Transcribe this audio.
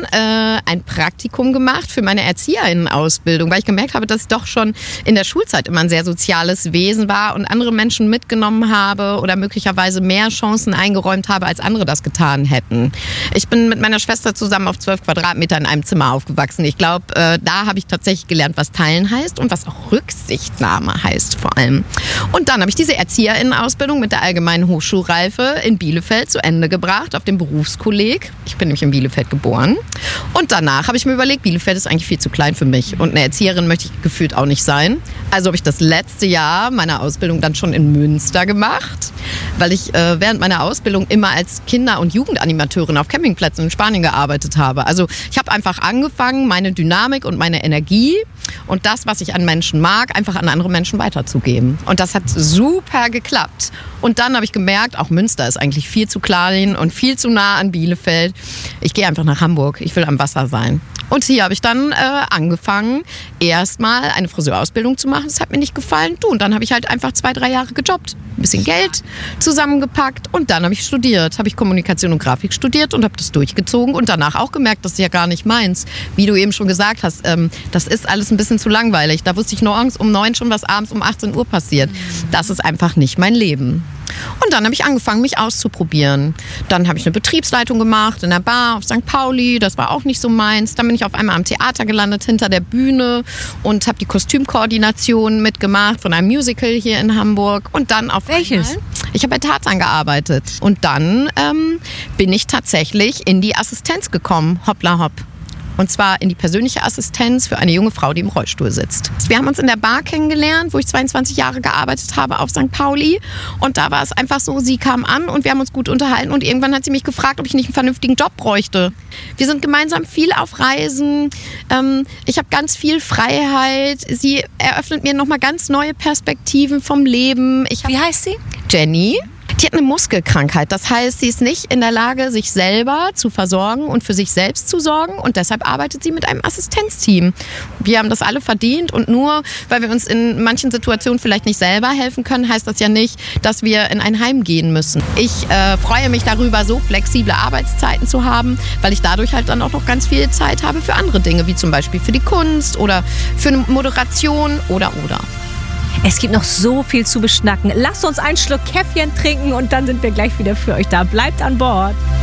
ein Praktikum gemacht für meine ErzieherInnen-Ausbildung, weil ich gemerkt habe, dass ich doch schon in der Schulzeit immer ein sehr soziales Wesen war und andere Menschen mitgenommen habe oder möglicherweise mehr Chancen eingeräumt habe, als andere das getan hätten. Ich bin mit meiner Schwester zusammen auf 12 Quadratmeter in einem Zimmer aufgewachsen. Ich glaube, da habe ich tatsächlich gelernt, was Teilen heißt und was auch Rücksichtnahme heißt vor allem. Und dann habe ich diese ErzieherInnen-Ausbildung mit der allgemeinen Hochschulreife in Bielefeld zu Ende gebracht, auf dem Berufskolleg. Ich bin nämlich in Bielefeld geboren. Und danach habe ich mir überlegt, Bielefeld ist eigentlich viel zu klein für mich. Und eine Erzieherin möchte ich gefühlt auch nicht sein. Also habe ich das letzte Jahr meiner Ausbildung dann schon in Münster gemacht, weil ich während meiner Ausbildung immer als Kinder- und Jugendanimateurin auf Campingplätzen in Spanien gearbeitet habe. Also ich habe einfach angefangen, meine Dynamik und meine Energie und das, was ich an Menschen mag, einfach an andere Menschen weiterzugeben. Und das hat super geklappt. Und dann habe ich gemerkt, auch Münster ist eigentlich viel zu klein und viel zu nah an Bielefeld. Ich gehe einfach nach Hamburg. Ich will am Wasser sein. Und hier habe ich dann angefangen, erstmal eine Friseurausbildung zu machen. Das hat mir nicht gefallen. Und dann habe ich halt einfach 2-3 Jahre gejobbt. Ein bisschen Geld zusammengepackt und dann habe ich studiert. Habe ich Kommunikation und Grafik studiert und habe das durchgezogen und danach auch gemerkt, das ist ja gar nicht meins. Wie du eben schon gesagt hast, das ist alles ein bisschen zu langweilig. Da wusste ich morgens um 9 schon, was abends um 18 Uhr passiert. Das ist einfach nicht mein Leben. Und dann habe ich angefangen, mich auszuprobieren. Dann habe ich eine Betriebsleitung gemacht in der Bar auf St. Pauli. Das war auch nicht so meins. Dann bin ich auf einmal am Theater gelandet, hinter der Bühne und habe die Kostümkoordination mitgemacht von einem Musical hier in Hamburg. Und dann auf welches? Ich habe bei Tarzan gearbeitet. Und dann bin ich tatsächlich in die Assistenz gekommen. Hoppla hopp. Und zwar in die persönliche Assistenz für eine junge Frau, die im Rollstuhl sitzt. Wir haben uns in der Bar kennengelernt, wo ich 22 Jahre gearbeitet habe auf St. Pauli. Und da war es einfach so, sie kam an und wir haben uns gut unterhalten. Und irgendwann hat sie mich gefragt, ob ich nicht einen vernünftigen Job bräuchte. Wir sind gemeinsam viel auf Reisen. Ich habe ganz viel Freiheit. Sie eröffnet mir nochmal ganz neue Perspektiven vom Leben. Wie heißt sie? Jenny. Die hat eine Muskelkrankheit. Das heißt, sie ist nicht in der Lage, sich selber zu versorgen und für sich selbst zu sorgen. Und deshalb arbeitet sie mit einem Assistenzteam. Wir haben das alle verdient. Und nur, weil wir uns in manchen Situationen vielleicht nicht selber helfen können, heißt das ja nicht, dass wir in ein Heim gehen müssen. Ich freue mich darüber, so flexible Arbeitszeiten zu haben, weil ich dadurch halt dann auch noch ganz viel Zeit habe für andere Dinge, wie zum Beispiel für die Kunst oder für eine Moderation oder. Es gibt noch so viel zu beschnacken. Lasst uns einen Schluck Käffchen trinken und dann sind wir gleich wieder für euch da. Bleibt an Bord.